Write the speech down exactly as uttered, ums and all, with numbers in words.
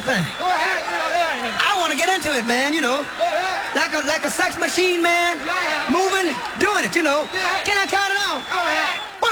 thing. Go ahead, you know, yeah. I want to get into it, man, you know. Go ahead. Like a, like a sex machine, man. Yeah. Moving, doing it, you know. Yeah. Can I count it out? Go ahead.